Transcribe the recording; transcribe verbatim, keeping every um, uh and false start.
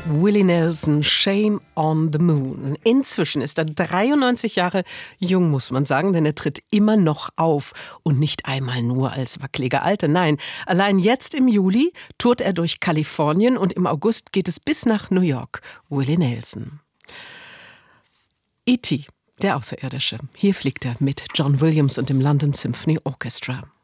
Willie Nelson, Shame on the Moon. Inzwischen ist er dreiundneunzig Jahre jung, muss man sagen, denn er tritt immer noch auf. Und nicht einmal nur als wackeliger Alte, nein. Allein jetzt im Juli tourt er durch Kalifornien und im August geht es bis nach New York. Willie Nelson. E T, der Außerirdische. Hier fliegt er mit John Williams und dem London Symphony Orchestra.